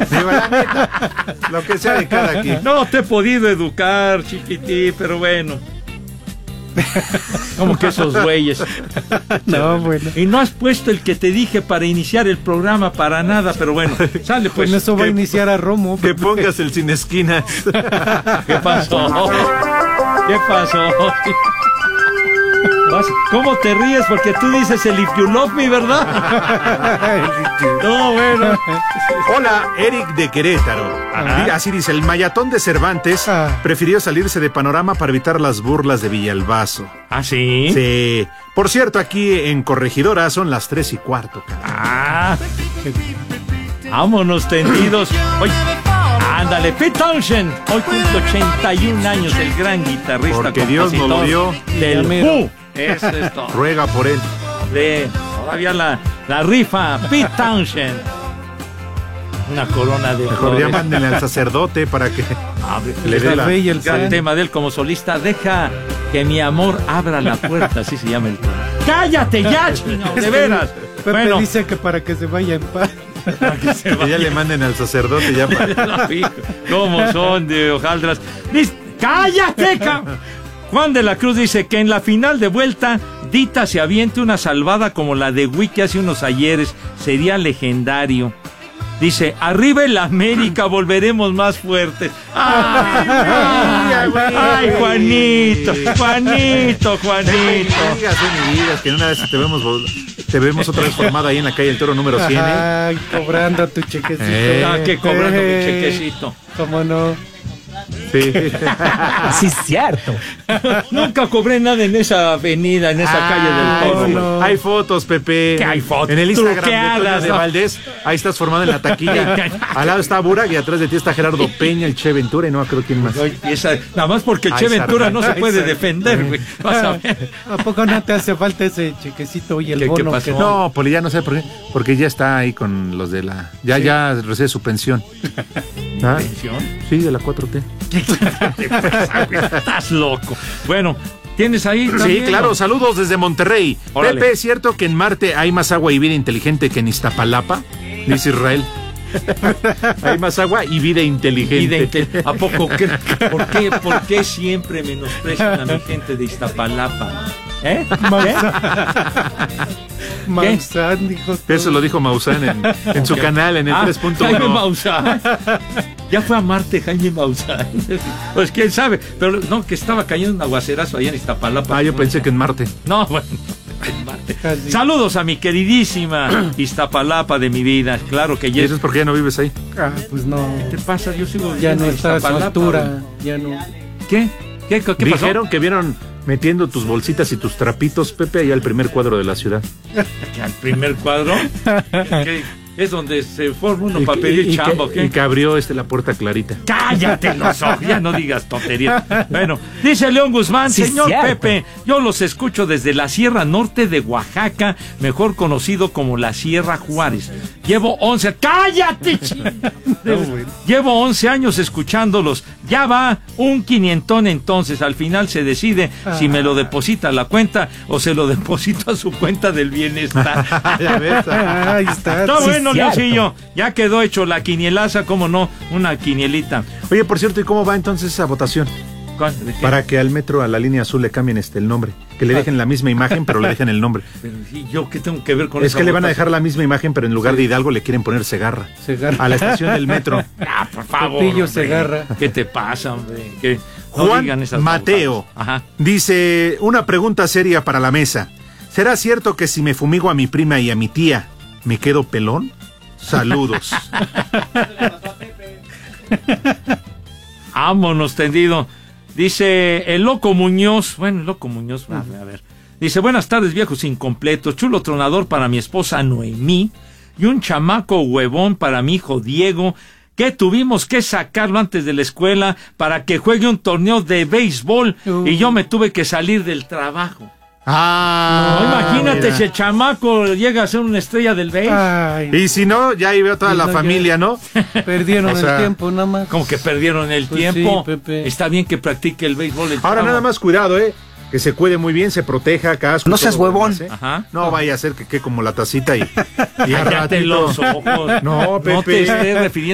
Digo, la neta, lo que sea de cada quien. No te he podido educar, chiquití, pero bueno. Como que esos güeyes. No, bueno. Y no has puesto el que te dije para iniciar el programa para nada, pero bueno, sale pues. Con eso va a iniciar a Romo. Que pongas el sin esquinas. ¿Qué pasó? ¿Qué pasó? ¿Cómo te ríes? Porque tú dices el If You Love Me, ¿verdad? No, bueno. Hola, Eric de Querétaro. Así dice, el mayatón de Cervantes prefirió salirse de Panorama para evitar las burlas de Villalbazo. ¿Ah, sí? Sí. Por cierto, aquí en Corregidora son las 3:15. Vámonos tendidos. Oye, ándale, Pete Townshend. Hoy cumple 81 años, el gran guitarrista. Porque Dios nos lo dio. Del Who. Eso es todo. Ruega por él. Todavía la rifa, Pete Townshend. Una corona de mejor ya mándenle al sacerdote para que le dé el gran tema de él como solista. Deja que mi amor abra la puerta, así se llama el tema. ¡Cállate ya, chino! ¡De veras! Pepe bueno, dice que para que se vaya en paz. Que ya le manden al sacerdote ya para... ¿Cómo son de hojaldras? ¡Cállate, cabrón! Juan de la Cruz dice que en la final de vuelta Dita se aviente una salvada como la de Wiki hace unos ayeres. Sería legendario. Dice, arriba el América, volveremos más fuertes. ¡Ay, Juanito! ¡Juanito! Ni digas que una vez te vemos otra vez formada ahí en la calle El Toro número 100. Ay, cobrando tu chequecito. Que cobrando mi chequecito. ¿Cómo no? Sí. Sí, cierto. Nunca cobré nada en esa avenida, en esa calle del Toro. No. Hay fotos, Pepe. ¿Qué hay fotos? En el Instagram de Valdés, ahí estás formado en la taquilla. Al lado está Burak y atrás de ti está Gerardo Peña, el Che Ventura y no creo quién más. Nada más porque el Che Ventura no se puede defender, güey. Vas a ver. ¿A poco no te hace falta ese chequecito y el bono? ¿Qué pasó? No, Poli, ya no sé por qué. Porque ya está ahí con los de la... Ya recibe su pensión. ¿Pensión? Sí, de la 4T. Estás loco. Bueno, ¿tienes ahí? Sí, claro, saludos desde Monterrey. Órale. Pepe, ¿es cierto que en Marte hay más agua y vida inteligente que en Iztapalapa? Dice Israel. Hay más agua y vida inteligente. ¿A poco? ¿Por qué siempre menosprecian a mi gente de Iztapalapa? Maussan dijo. Eso lo dijo Maussan en su canal, en el 3.1. Jaime Maussan. Ya fue a Marte Jaime Maussan. Pues quién sabe. Pero no, que estaba cayendo un aguacerazo allá en Iztapalapa. Yo pensé que en Marte. No, bueno. Saludos a mi queridísima Iztapalapa de mi vida. Claro que ya. ¿Y eso es porque ya no vives ahí? Pues no. ¿Qué te pasa? Yo sigo ya no está a su altura. Ya no. ¿Qué pasó? Dijeron que vieron metiendo tus bolsitas y tus trapitos, Pepe, allá al primer cuadro de la ciudad. ¿Al primer cuadro? ¿Qué? Es donde se forma uno para pedir chamba, ¿qué? Y que abrió la puerta clarita. ¡Cállate los ojos! Ya no digas tonterías. Bueno, dice León Guzmán, sí, señor cierto. Pepe, yo los escucho desde la Sierra Norte de Oaxaca, mejor conocido como la Sierra Juárez. Llevo 11... ¡Cállate! Llevo 11 años escuchándolos. Ya va un 500 entonces. Al final se decide si me lo deposita a la cuenta o se lo deposito a su cuenta del bienestar. Ahí está. Está bueno, Leoncillo. Ya quedó hecho la quinielaza, cómo no, una quinielita. Oye, por cierto, ¿y cómo va entonces esa votación? Para que al metro, a la línea azul, le cambien el nombre. Que le dejen la misma imagen, pero le dejen el nombre. Pero ¿yo qué tengo que ver con eso? Es que le van a dejar la misma imagen, pero en lugar de Hidalgo le quieren poner Segarra. A la estación del metro. Por favor. Pepillo Segarra. ¿Qué te pasa, hombre? Que no Juan Mateo dice, una pregunta seria para la mesa. ¿Será cierto que si me fumigo a mi prima y a mi tía, me quedo pelón? Saludos. Vámonos, tendido. Dice el Loco Muñoz. Bueno, el Loco Muñoz, a ver. Dice, buenas tardes, viejos incompletos. Chulo tronador para mi esposa Noemí y un chamaco huevón para mi hijo Diego, que tuvimos que sacarlo antes de la escuela para que juegue un torneo de béisbol y yo me tuve que salir del trabajo. Imagínate si el chamaco llega a ser una estrella del béisbol. Y si no, ya ahí veo toda la familia, ¿no? Perdieron el tiempo, nada más. Como que perdieron el tiempo. Sí, Pepe. Está bien que practique el béisbol. Ahora nada más cuidado, que se cuide muy bien, se proteja, casco. No seas huevón. No vaya a ser que como la tacita y cállate los ojos. No, Pepe. No te estés refiriendo